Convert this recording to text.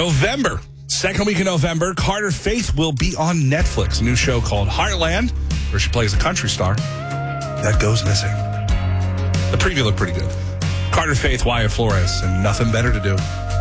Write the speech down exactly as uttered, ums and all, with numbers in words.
November, second week of November, Carter Faith will be on Netflix. A new show called Heartland, where she plays a country star that goes missing. The preview looked pretty good. Carter Faith, Wyatt Flores, and Nothing Better to Do.